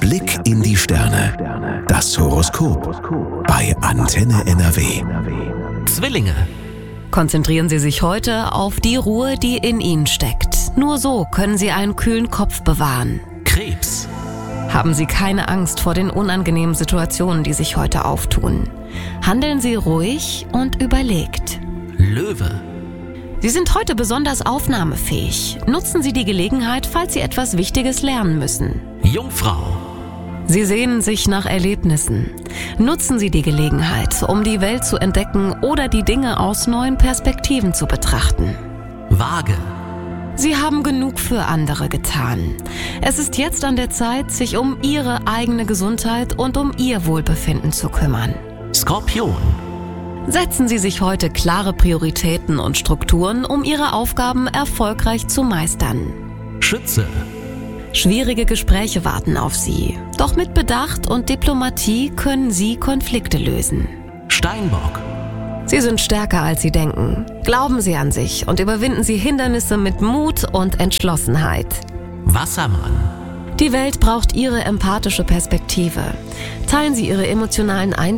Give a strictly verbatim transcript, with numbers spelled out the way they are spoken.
Blick in die Sterne. Das Horoskop bei Antenne N R W. Zwillinge. Konzentrieren Sie sich heute auf die Ruhe, die in Ihnen steckt. Nur so können Sie einen kühlen Kopf bewahren. Krebs. Haben Sie keine Angst vor den unangenehmen Situationen, die sich heute auftun. Handeln Sie ruhig und überlegt. Löwe. Sie sind heute besonders aufnahmefähig. Nutzen Sie die Gelegenheit, falls Sie etwas Wichtiges lernen müssen. Jungfrau. Sie sehnen sich nach Erlebnissen. Nutzen Sie die Gelegenheit, um die Welt zu entdecken oder die Dinge aus neuen Perspektiven zu betrachten. Waage. Sie haben genug für andere getan. Es ist jetzt an der Zeit, sich um Ihre eigene Gesundheit und um Ihr Wohlbefinden zu kümmern. Skorpion. Setzen Sie sich heute klare Prioritäten und Strukturen, um Ihre Aufgaben erfolgreich zu meistern. Schütze. Schwierige Gespräche warten auf Sie. Doch mit Bedacht und Diplomatie können Sie Konflikte lösen. Steinbock. Sie sind stärker, als Sie denken. Glauben Sie an sich und überwinden Sie Hindernisse mit Mut und Entschlossenheit. Wassermann. Die Welt braucht Ihre empathische Perspektive. Teilen Sie Ihre emotionalen Eindrücke